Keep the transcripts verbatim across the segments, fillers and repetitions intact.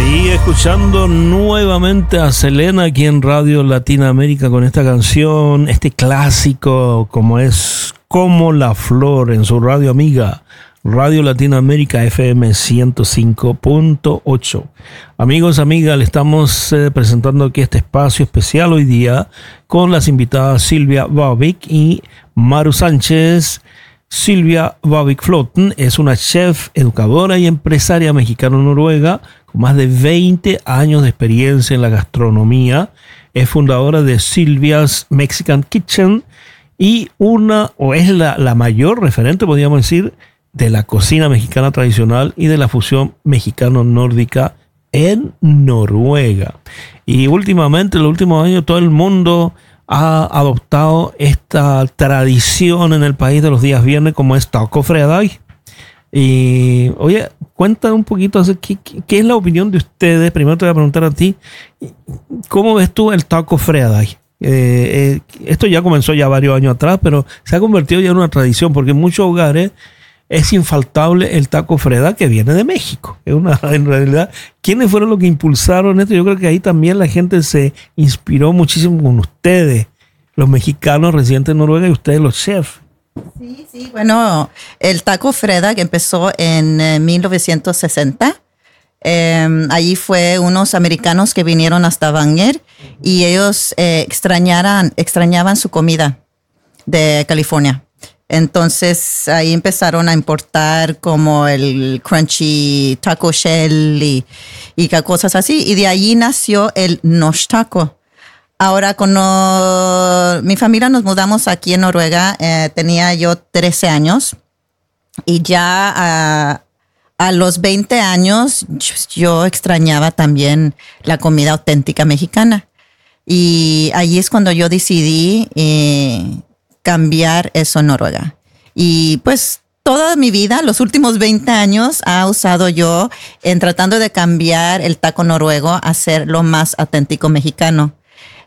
Ahí escuchando nuevamente a Selena aquí en Radio Latinoamérica con esta canción, este clásico como es Como la Flor en su radio amiga Radio Latinoamérica F M ciento cinco punto ocho. Amigos, amigas, le estamos eh, presentando aquí este espacio especial hoy día con las invitadas Silvia Babik y Maru Sánchez. Silvia Babik Flotten es una chef, educadora y empresaria mexicano-noruega con más de veinte años de experiencia en la gastronomía. Es fundadora de Silvia's Mexican Kitchen y una, o es la, la mayor referente, podríamos decir, de la cocina mexicana tradicional y de la fusión mexicano-nórdica en Noruega. Y últimamente, en los últimos años, todo el mundo ha adoptado esta tradición en el país de los días viernes como es Taco Fredag. Y oye, cuenta un poquito, ¿qué, qué, qué es la opinión de ustedes? Primero te voy a preguntar a ti, ¿cómo ves tú el Taco Fredag? Eh, eh, esto ya comenzó ya varios años atrás, pero se ha convertido ya en una tradición porque en muchos hogares es infaltable el taco Fredag que viene de México. Es una, en realidad, ¿quiénes fueron los que impulsaron esto? Yo creo que ahí también la gente se inspiró muchísimo con ustedes, los mexicanos residentes en Noruega y ustedes los chefs. Sí, sí, bueno, el taco Fredag empezó en eh, mil novecientos sesenta. Eh, allí fue unos americanos que vinieron hasta Stavanger y ellos eh, extrañaran, extrañaban su comida de California. Entonces ahí empezaron a importar como el crunchy taco shell y, y cosas así. Y de allí nació el norsk taco. Ahora cuando mi familia nos mudamos aquí en Noruega, eh, tenía yo trece años. Y ya a, a los veinte años yo extrañaba también la comida auténtica mexicana. Y allí es cuando yo decidí Eh, cambiar eso en Noruega. Y pues toda mi vida, los últimos veinte años, ha usado yo en tratando de cambiar el taco noruego a ser lo más auténtico mexicano.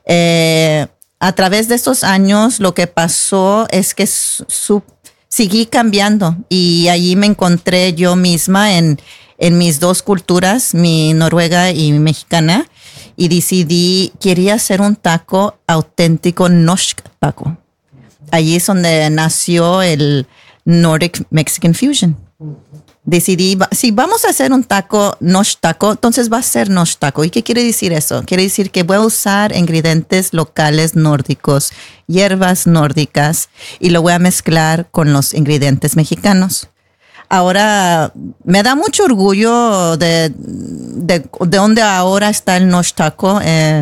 Eh, a través de estos años, lo que pasó es que su, su, seguí cambiando y allí me encontré yo misma en, en mis dos culturas, mi noruega y mi mexicana, y decidí, quería hacer un taco auténtico, norsk taco. Allí es donde nació el Nordic Mexican Fusion. Decidí, si vamos a hacer un taco, norsk taco, entonces va a ser norsk taco. ¿Y qué quiere decir eso? Quiere decir que voy a usar ingredientes locales nórdicos, hierbas nórdicas, y lo voy a mezclar con los ingredientes mexicanos. Ahora, me da mucho orgullo de, de, de donde ahora está el norsk taco. Eh,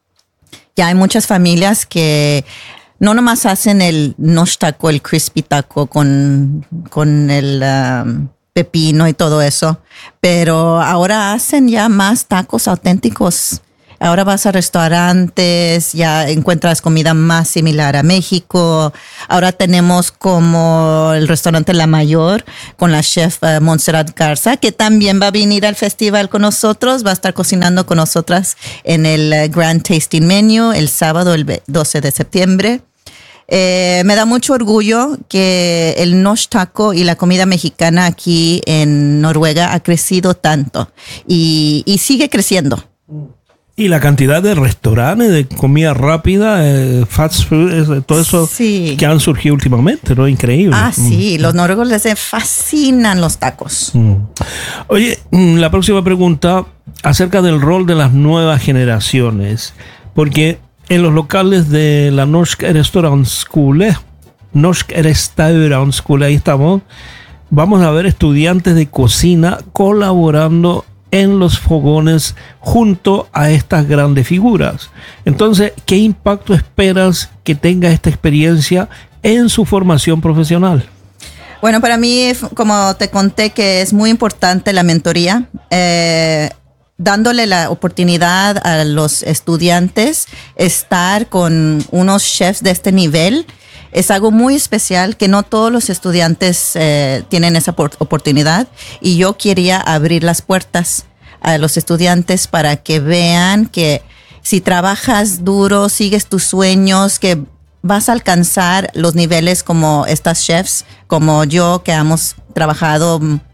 ya hay muchas familias que no nomás hacen el norsk taco, el crispy taco con, con el um, pepino y todo eso, pero ahora hacen ya más tacos auténticos. Ahora vas a restaurantes, ya encuentras comida más similar a México. Ahora tenemos como el restaurante La Mayor con la chef uh, Montserrat Garza, que también va a venir al festival con nosotros. Va a estar cocinando con nosotras en el uh, Grand Tasting Menu el sábado, el doce de septiembre. Eh, me da mucho orgullo que el norsk taco y la comida mexicana aquí en Noruega ha crecido tanto y, y sigue creciendo. Y la cantidad de restaurantes de comida rápida, eh, fast food, todo eso sí, que han surgido últimamente, ¿no? Increíble. Ah, sí, mm. Los noruegos les fascinan los tacos. Mm. Oye, la próxima pregunta acerca del rol de las nuevas generaciones, porque en los locales de la Norsk Restaurantskole, Norsk Restaurantskole, ahí estamos, vamos a ver estudiantes de cocina colaborando en los fogones junto a estas grandes figuras. Entonces, ¿qué impacto esperas que tenga esta experiencia en su formación profesional? Bueno, para mí, como te conté, que es muy importante la mentoría, eh, dándole la oportunidad a los estudiantes estar con unos chefs de este nivel. Es algo muy especial que no todos los estudiantes eh, tienen esa oportunidad, y yo quería abrir las puertas a los estudiantes para que vean que si trabajas duro, sigues tus sueños, que vas a alcanzar los niveles como estas chefs, como yo, que hemos trabajado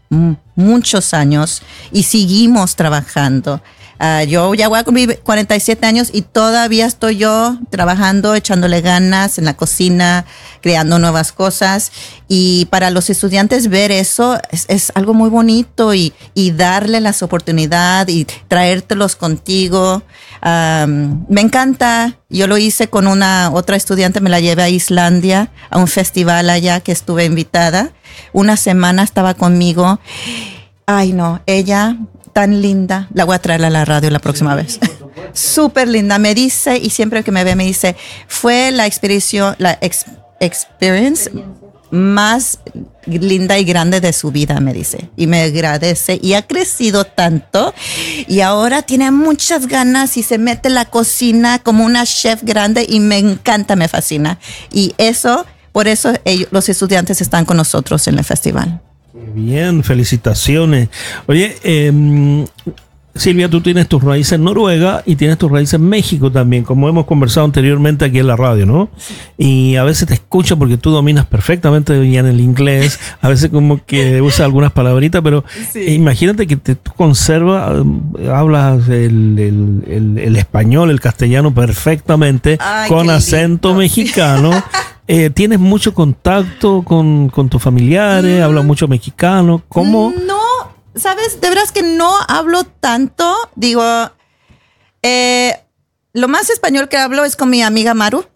m- muchos años y seguimos trabajando. Uh, yo ya voy a cumplir cuarenta y siete años y todavía estoy yo trabajando, echándole ganas en la cocina, creando nuevas cosas. Y para los estudiantes ver eso es, es algo muy bonito y, y darle las oportunidades y traértelos contigo. Um, me encanta. Yo lo hice con una otra estudiante, me la llevé a Islandia, a un festival allá que estuve invitada. Una semana estaba conmigo. Ay, no, ella... tan linda, la voy a traer a la radio la próxima vez. Súper linda, me dice, y siempre que me ve me dice, fue la experiencia, la ex, experience más linda y grande de su vida, me dice, y me agradece, y ha crecido tanto, y ahora tiene muchas ganas y se mete en la cocina como una chef grande, y me encanta, me fascina, y eso, por eso ellos, los estudiantes están con nosotros en el festival. Bien, felicitaciones. Oye, eh, Silvia, tú tienes tus raíces en Noruega y tienes tus raíces en México también, como hemos conversado anteriormente aquí en la radio, ¿no? Sí. Y a veces te escucho porque tú dominas perfectamente bien el inglés, a veces como que usas algunas palabritas, pero sí. Imagínate que te, tú conservas, hablas el, el, el, el español, el castellano perfectamente. Ay, con acento lindo. Mexicano. Eh, ¿Tienes mucho contacto con, con tus familiares? Mm. ¿Hablas mucho mexicano? ¿Cómo? No, ¿sabes? De veras que no hablo tanto. Digo, eh, lo más español que hablo es con mi amiga Maru.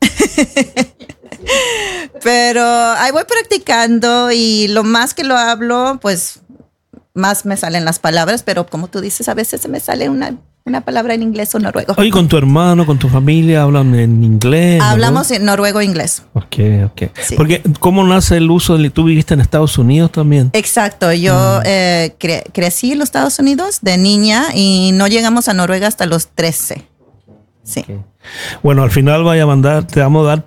Pero ahí voy practicando y lo más que lo hablo, pues más me salen las palabras. Pero como tú dices, a veces se me sale una... una palabra en inglés o noruego. Oye, ¿con tu hermano, con tu familia hablan en inglés? Hablamos en noruego e inglés. Ok, ok. Sí. Porque, ¿cómo nace el uso? De, ¿Tú viviste en Estados Unidos también? Exacto. Yo mm. eh, cre- crecí en los Estados Unidos de niña y no llegamos a Noruega hasta los trece. Sí. Okay. Bueno, al final voy a mandar, te vamos a dar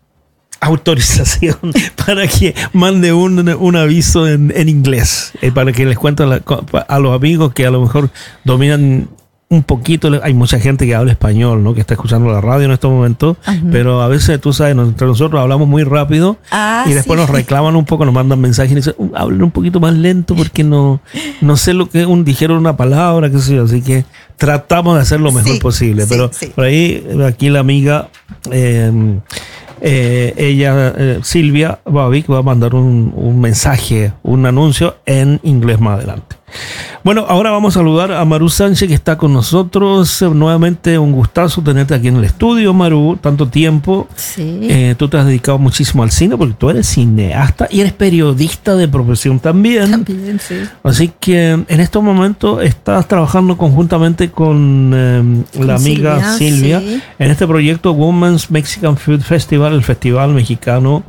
autorización para que mande un, un aviso en, en inglés, eh, para que les cuente a, la, a los amigos que a lo mejor dominan un poquito, hay mucha gente que habla español, ¿no? Que está escuchando la radio en estos momentos, uh-huh. Pero a veces, tú sabes, entre nosotros hablamos muy rápido ah, y después sí. Nos reclaman un poco, nos mandan mensajes y dicen, uh, hablen un poquito más lento porque no, no sé lo que un, dijeron una palabra, qué sé yo, así que tratamos de hacer lo mejor sí, posible, sí, pero sí. Por ahí, aquí la amiga... Eh, Eh, ella, eh, Silvia Babic, va a mandar un, un mensaje, un anuncio en inglés más adelante. Bueno, ahora vamos a saludar a Maru Sánchez, que está con nosotros. Nuevamente un gustazo tenerte aquí en el estudio, Maru, tanto tiempo. Sí. Eh, tú te has dedicado muchísimo al cine porque tú eres cineasta y eres periodista de profesión también. También, sí. Así que en estos momentos estás trabajando conjuntamente con, eh, con la amiga Silvia, Silvia sí. En este proyecto Women's Mexican Food Festival, el festival mexicano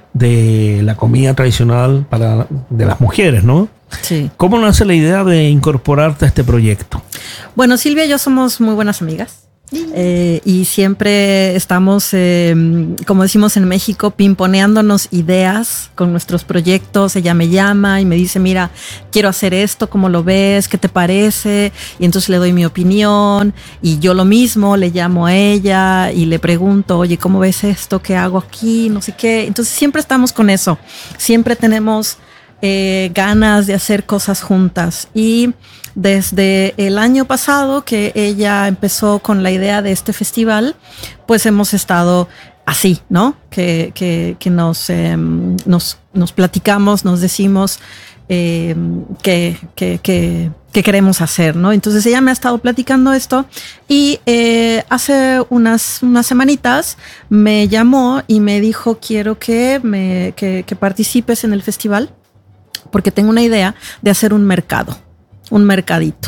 de la comida tradicional para de las mujeres, ¿no? Sí. ¿Cómo nace la idea de incorporarte a este proyecto? Bueno, Silvia y yo somos muy buenas amigas. Eh, y siempre estamos, eh, como decimos en México, pimponeándonos ideas con nuestros proyectos. Ella me llama y me dice, mira, quiero hacer esto, ¿cómo lo ves? ¿Qué te parece? Y entonces le doy mi opinión y yo lo mismo, le llamo a ella y le pregunto, oye, ¿cómo ves esto? ¿Qué hago aquí? No sé qué. Entonces siempre estamos con eso. Siempre tenemos eh, ganas de hacer cosas juntas. Y desde el año pasado que ella empezó con la idea de este festival, pues hemos estado así, ¿no? Que, que, que nos, eh, nos, nos platicamos, nos decimos eh, que, que, que, que queremos hacer, ¿no? Entonces ella me ha estado platicando esto y eh, hace unas, unas semanitas me llamó y me dijo, quiero que, me, que, que participes en el festival porque tengo una idea de hacer un mercado. Un mercadito.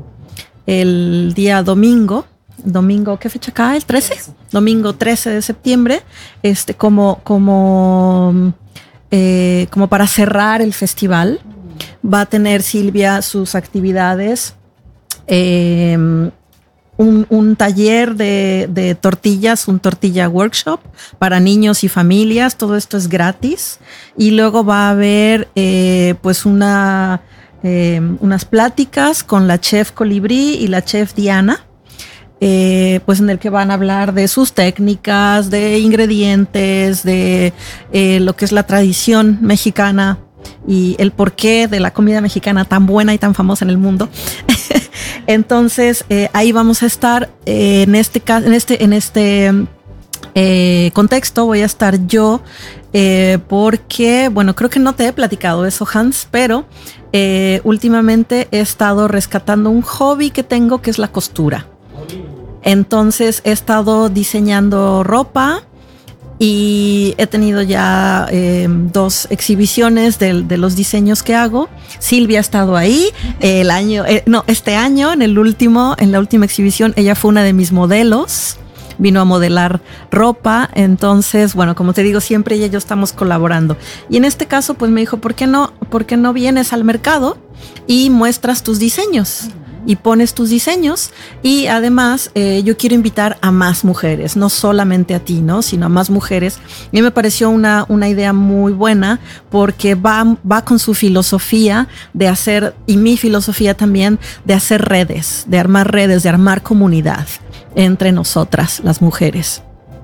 El día domingo, domingo, ¿qué fecha cae? ¿El trece? Domingo trece de septiembre, este, como, como, eh, como para cerrar el festival, va a tener Silvia sus actividades, eh, un, un taller de, de tortillas, un tortilla workshop para niños y familias, todo esto es gratis, y luego va a haber eh, pues una... Eh, unas pláticas con la chef Colibrí y la chef Diana, eh, pues en el que van a hablar de sus técnicas, de ingredientes, de eh, lo que es la tradición mexicana y el porqué de la comida mexicana tan buena y tan famosa en el mundo. Entonces, eh, ahí vamos a estar. Eh, en este caso, en este, en este eh, contexto voy a estar yo, eh, porque, bueno, creo que no te he platicado eso, Hans, pero eh, últimamente he estado rescatando un hobby que tengo, que es la costura. Entonces he estado diseñando ropa y he tenido ya eh, dos exhibiciones de, de los diseños que hago. Silvia ha estado ahí el año, eh, no, este año en el último, en la última exhibición, ella fue una de mis modelos. Vino a modelar ropa. Entonces, bueno, como te digo, siempre ella y yo estamos colaborando. Y en este caso, pues me dijo, ¿por qué no, por qué no vienes al mercado y muestras tus diseños? Y pones tus diseños, y además eh, yo quiero invitar a más mujeres, no solamente a ti, ¿no? Sino a más mujeres. A mí me pareció una, una idea muy buena, porque va, va con su filosofía de hacer, y mi filosofía también, de hacer redes, de armar redes, de armar comunidad entre nosotras, las mujeres.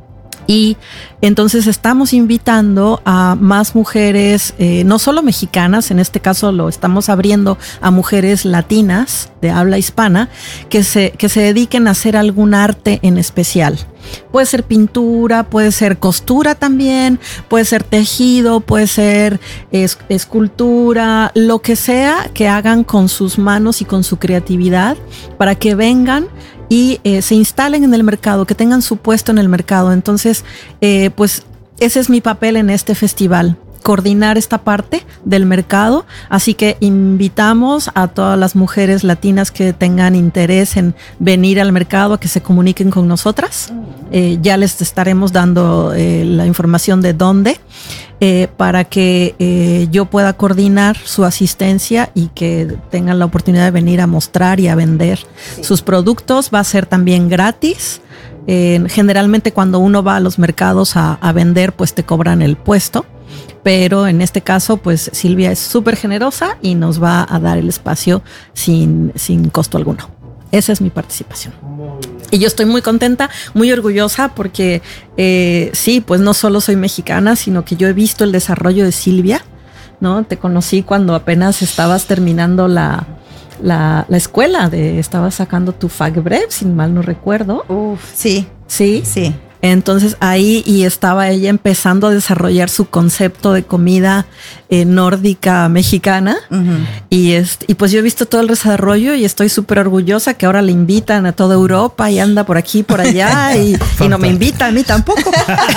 Y entonces estamos invitando a más mujeres, eh, no solo mexicanas, en este caso lo estamos abriendo a mujeres latinas de habla hispana, que se, que se dediquen a hacer algún arte en especial. Puede ser pintura, puede ser costura también, puede ser tejido, puede ser es, escultura, lo que sea que hagan con sus manos y con su creatividad, para que vengan y eh, se instalen en el mercado, que tengan su puesto en el mercado. Entonces, eh, pues ese es mi papel en este festival, coordinar esta parte del mercado. Así que invitamos a todas las mujeres latinas que tengan interés en venir al mercado a que se comuniquen con nosotras. Eh, ya les estaremos dando eh, la información de dónde, eh, para que eh, yo pueda coordinar su asistencia y que tengan la oportunidad de venir a mostrar y a vender sí. sus productos. Va a ser también gratis. Eh, generalmente cuando uno va a los mercados a, a vender, pues te cobran el puesto. Pero en este caso, pues Silvia es súper generosa y nos va a dar el espacio sin, sin costo alguno. Esa es mi participación. Y yo estoy muy contenta, muy orgullosa, porque eh, sí, pues no solo soy mexicana, sino que yo he visto el desarrollo de Silvia, ¿no? Te conocí cuando apenas estabas terminando la, la, la escuela, de, estabas sacando tu FACBREV, si mal no recuerdo. Uf, sí. Sí. Sí. Entonces ahí y estaba ella empezando a desarrollar su concepto de comida eh, nórdica mexicana. Uh-huh. y, es, y pues yo he visto todo el desarrollo y estoy súper orgullosa que ahora le invitan a toda Europa y anda por aquí, por allá y, y no me invita a mí tampoco.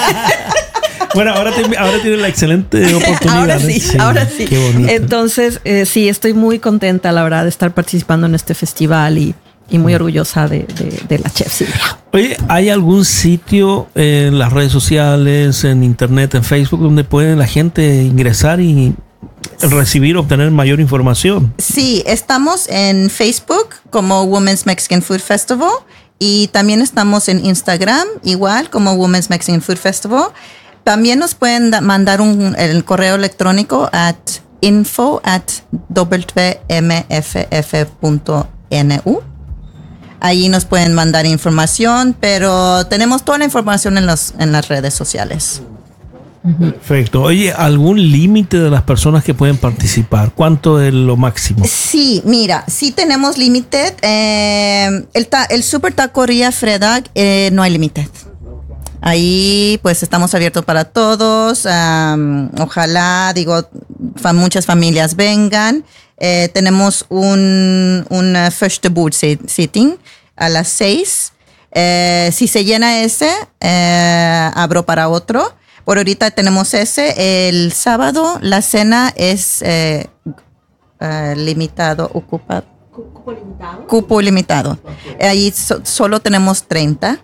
Bueno, ahora, te, ahora tiene la excelente oportunidad. Ahora sí, sí, ahora sí. Qué bonito. Entonces, eh, sí, estoy muy contenta, la verdad, de estar participando en este festival y Y muy orgullosa de, de, de la chef Silvia. Oye, ¿hay algún sitio en las redes sociales, en internet, en Facebook, donde puede la gente ingresar y recibir, obtener mayor información? Sí, estamos en Facebook como Women's Mexican Food Festival, y también estamos en Instagram igual como Women's Mexican Food Festival. También nos pueden da- mandar un el correo electrónico at info at w m f f punto n u. Ahí nos pueden mandar información, pero tenemos toda la información en, los, en las redes sociales. Perfecto. Oye, ¿algún límite de las personas que pueden participar? ¿Cuánto es lo máximo? Sí, mira, sí tenemos límite. Eh, el, ta- el Super Taquería Fredag eh, no hay límite. Ahí pues estamos abiertos para todos. Um, ojalá, digo, fa- muchas familias vengan. Eh, tenemos un, un uh, first board sitting a las seis. Eh, si se llena ese, eh, abro para otro. Por ahorita tenemos ese. El sábado la cena es eh, uh, limitado, ocupado. Cupo limitado. Cupo limitado. Okay. Ahí so, solo tenemos treinta.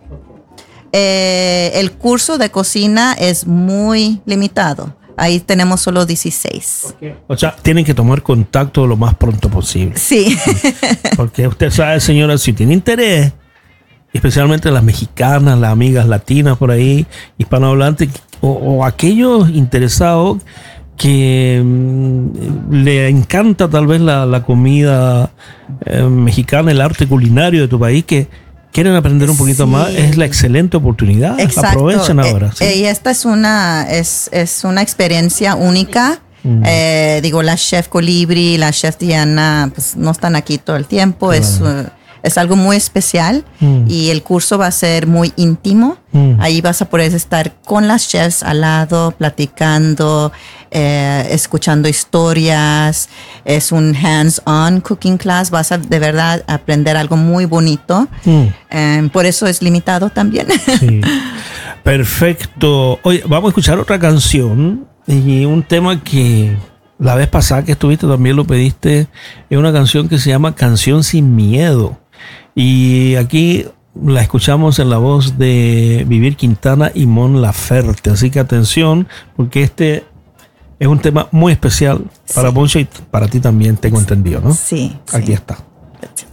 Eh, el curso de cocina es muy limitado. Ahí tenemos solo dieciséis. Okay. O sea, tienen que tomar contacto lo más pronto posible. Sí. Porque usted sabe, señora, si tiene interés, especialmente las mexicanas, las amigas latinas por ahí, hispanohablantes, o, o aquellos interesados que mmm, le encanta tal vez la, la comida eh, mexicana, el arte culinario de tu país, que quieren aprender un poquito sí. más, es la excelente oportunidad. Exacto. Aprovechen ahora. ¿sí? Y esta es una, es, es una experiencia única Mm. Eh, digo, la chef Colibri, la chef Diana, pues no están aquí todo el tiempo. Claro. Es, uh, es algo muy especial mm. y el curso va a ser muy íntimo. Mm. Ahí vas a poder estar con las chefs al lado, platicando, eh, escuchando historias. Es un hands-on cooking class. Vas a de verdad aprender algo muy bonito. Mm. Eh, por eso es limitado también. Sí. Perfecto. Oye, vamos a escuchar otra canción y un tema que la vez pasada que estuviste también lo pediste. Es una canción que se llama Canción Sin Miedo. Y aquí la escuchamos en la voz de Vivir Quintana y Mon Laferte. Así que atención, porque este es un tema muy especial para sí. Moncho y para ti también, tengo entendido, ¿no? Sí. Aquí sí. está. Gracias.